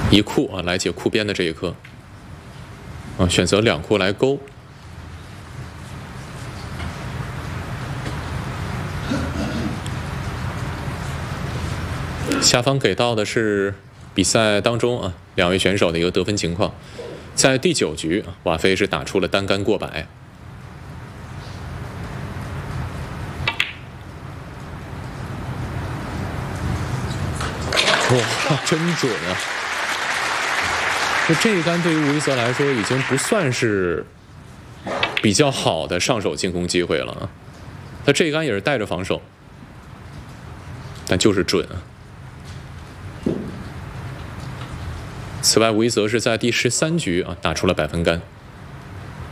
一库啊来解库边的这一颗啊，选择2库来勾。下方给到的是比赛当中啊2位选手的一个得分情况，在第9局，瓦菲是打出了单杆过百。哇，真准啊！这一杆对于吴一泽来说已经不算是比较好的上手进攻机会了啊。他这一杆也是带着防守，但就是准啊。此外，吴一泽是在第13局啊打出了100分杆。